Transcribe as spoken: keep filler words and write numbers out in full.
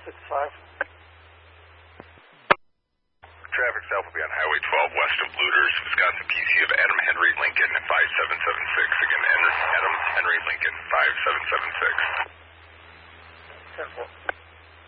fifty-five. Traffic south will be on Highway twelve west of Bluders, Wisconsin P C of Adam Henry Lincoln five seven seven six. Again, Adam Henry Lincoln five seven seven six. ten four.